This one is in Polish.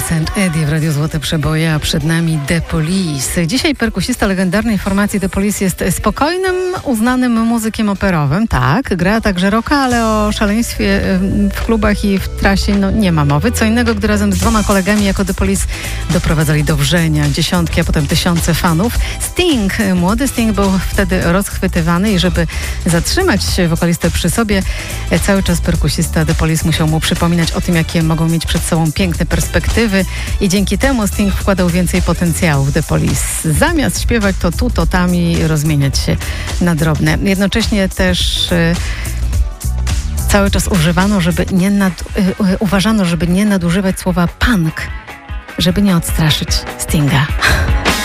St. Eddie w Radiu Złote Przeboje, a przed nami The Police. Dzisiaj perkusista legendarnej formacji The Police jest spokojnym, uznanym muzykiem operowym. Tak, gra także rocka, ale o szaleństwie w klubach i w trasie nie ma mowy. Co innego, gdy razem z dwoma kolegami jako The Police doprowadzali do wrzenia dziesiątki, a potem tysiące fanów. Sting, młody Sting był wtedy rozchwytywany i żeby zatrzymać wokalistę przy sobie, cały czas perkusista The Police musiał mu przypominać o tym, jakie mogą mieć przed sobą piękne perspektywy i dzięki temu Sting wkładał więcej potencjału w The Police. Zamiast śpiewać to tu, to tam i rozmieniać się na drobne. Jednocześnie też cały czas uważano, żeby nie nadużywać słowa punk, żeby nie odstraszyć Stinga.